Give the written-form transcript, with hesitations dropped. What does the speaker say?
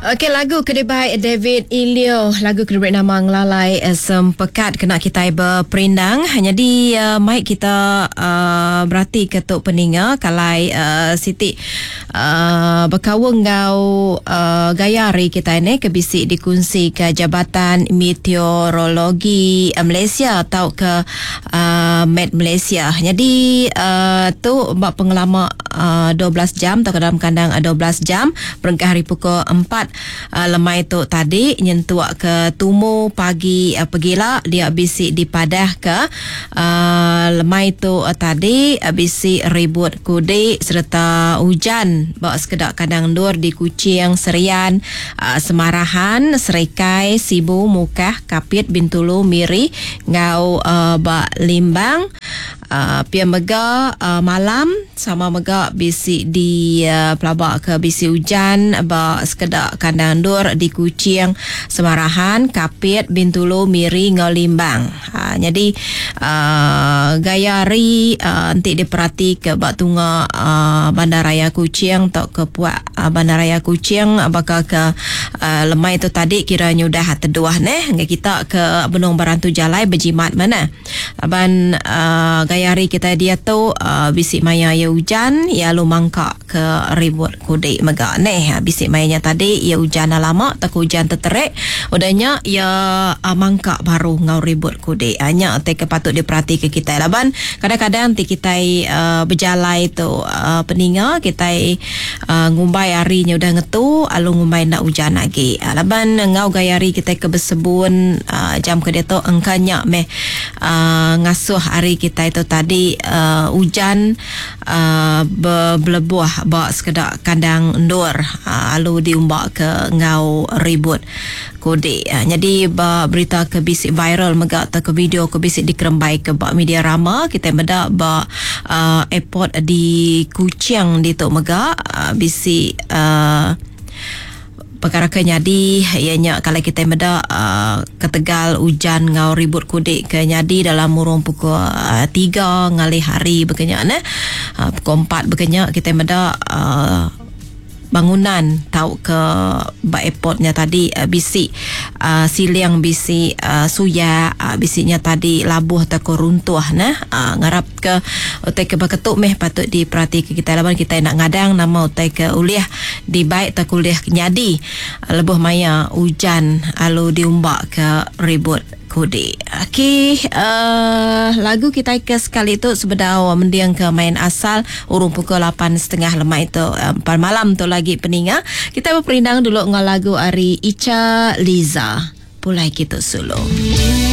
Okey, lagu kedai David Ilio, lagu kedai nama Nglalai sempekat kena kita berperindang. Jadi mai kita berarti ketuk peninga kalai Siti berkawung ngau gayari kita ini kebisik dikunci ke Jabatan Meteorologi Malaysia atau ke Met Malaysia. Jadi tu buat pengelama 12 jam atau ke dalam kandang 12 jam berengkah hari pukul 4 lemai tu tadi nyentuak ke tumu pagi pegila dia bisik dipadah ke lemai tu tadi bisik ribut kudi serta hujan bawa sekedak kadang dur di Kuching, Serian, Semarahan, Serikai, Sibu, Mukah, Kapit, Bintulu, Miri, Ngau, Bak Limbang, Pia Mega malam sama Mega bisik di pelabak ke bisik hujan ba sekedak kandang dur di Kuching, Semarahan, Kapit, Bintulu, Miri, Ngau Limbang. Jadi gayari nanti diperhati ke bak tunga Bandaraya Kuching atau ke puak Bandaraya Kuching bakal ke lemai itu tadi kiranya udah terduah kita ke Benung Barantu Jalai berjimat mana aban gayari kita dia tu bisik maya ya hujan ya lu mangkak ke ribut kudik mega bisik mayanya tadi ya hujan lama tak hujan terterik udahnya ya mangkak baru ngau ribut kudik hanya te patut diperhati ke kita laban kadang-kadang ti kita berjalai tu peninga kita ngumbai harinya udah ngetu alu ngumbai nak hujan lagi laban ngau gayari kita ke bersebun jam ke dia tu engkanya meh ngasuh hari kita itu tadi hujan berlebuh bawa sekedak kandang endur lalu diumbak ke ngau ribut kode. Jadi berita ke bisik viral mega atau ke video ke bisik dikerembai ke bak media rama kita meda bak airport di Kuching di tok mega bisik perkara kenyadi ianya kalau kita meda ke Tegal hujan ngau ribut kudik kenyadi dalam murung pukul 3 ngalih hari berkenyak pukul 4 berkenyak kita meda bangunan tahu ke bak airportnya tadi bisik siliang bisik suya bisiknya tadi labuh atau runtuh ngarap ke utai ke baketuk meh patut diperhati ke kita laban kita nak ngadang nama utai ke uliah di baik tak kuliah nyadi lebuh maya hujan lalu diumbak ke ribut kode. Okey, lagu kita ke sekali itu sebenarnya mendiang ke main asal urung pukul 8.30 lemah itu malam tu lagi peninga. Kita berperindang dulu dengan lagu Ari Icha Liza. Pulai kita solo.